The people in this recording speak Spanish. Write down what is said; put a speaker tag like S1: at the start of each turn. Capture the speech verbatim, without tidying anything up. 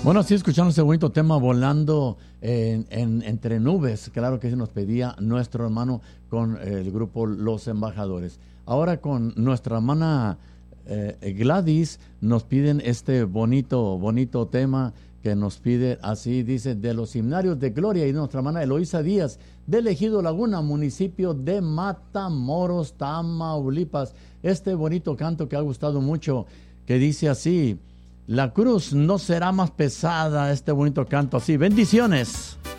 S1: Bueno, sí, escuchando ese bonito tema, Volando en, en, entre nubes, claro que se nos pedía nuestro hermano con el grupo Los Embajadores. Ahora con nuestra hermana eh, Gladys nos piden este bonito, bonito tema que nos pide así, dice, de los himnarios de gloria, y nuestra hermana Eloísa Díaz, de Ejido Laguna, municipio de Matamoros, Tamaulipas. Este bonito canto que ha gustado mucho, que dice así: la cruz no será más pesada. Este bonito canto así. Bendiciones.